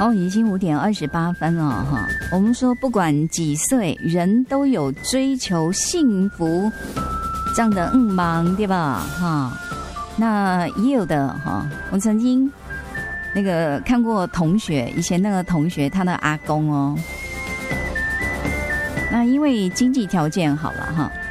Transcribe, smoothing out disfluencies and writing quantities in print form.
哦，已经5:28了哈。我们说不管几岁，人都有追求幸福这样的忙，对吧？哈，那也有的哈。我曾经那个看过同学，以前那个同学他的阿公哦，那因为经济条件好了哈，